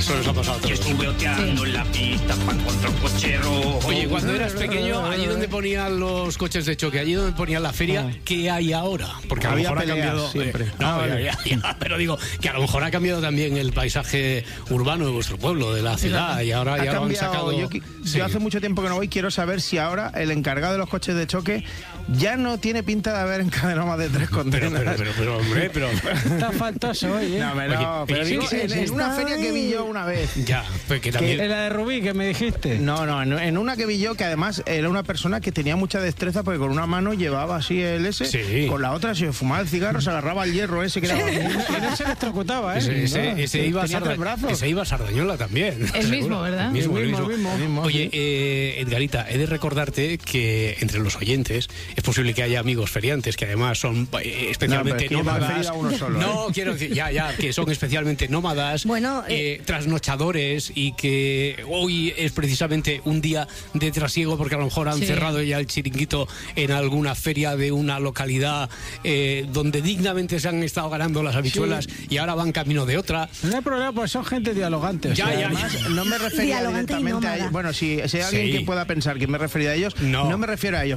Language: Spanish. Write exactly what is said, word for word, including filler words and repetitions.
Eso nos ha pasado a todos. Yo estuve oteando Sí. en la pista para encontrar un coche rojo. Oye, cuando eras pequeño, allí donde ponían los coches de choque, allí donde ponían la feria, ¿qué hay ahora? Porque a lo Había mejor ha peleas cambiado. siempre. eh, no, Ah, vale. ya, ya, ya, pero digo que a lo mejor ha cambiado también el paisaje urbano de vuestro pueblo, de la ciudad, y ahora Ha ya lo han cambiado. sacado. Yo, qui- Sí. yo hace mucho tiempo que no voy, quiero saber si ahora el encargado de los coches de choque ya no tiene pinta de haber encadenado más de tres Pero, condenas. pero, pero, pero, hombre, pero. Está faltoso hoy, ¿eh? No, hombre, no, Oye, pero sí, digo, sí, en, sí, en una está feria que vi yo una vez. Ya, pues que también. En la de Rubí que me dijiste. No, no, en, en una que vi yo, que además era una persona que tenía mucha destreza porque con una mano llevaba así el S, Sí. con la otra se fumaba el cigarro, se agarraba el hierro ese que era... Y no se electrocutaba, ¿eh? Ese, ese, No, ese que iba a tenía Sarda- tres brazos. ese iba a Sardañola también. El seguro. mismo, ¿verdad? El mismo, El el mismo, mismo. el mismo. Oye, eh, Edgarita, he de recordarte que entre los oyentes es posible que haya amigos feriantes que además son eh, especialmente No, pero es que yo me nómadas. refería a uno solo, No, quiero decir, ya, ya, que son especialmente nómadas, Bueno, eh, trasnochadores y que hoy es precisamente un día de trasiego porque a lo mejor han Sí. cerrado ya el chiringuito en alguna feria de una localidad eh, donde dignamente se han estado ganando las habichuelas y ahora van camino de otra. No hay problema, pues son gente dialogante. o Ya, sea, ya, además, ya. No me refería Dialogante y directamente a nómada. ellos. Bueno, si, si hay alguien Sí. que pueda pensar que me refería a ellos, No. no me refiero a ellos.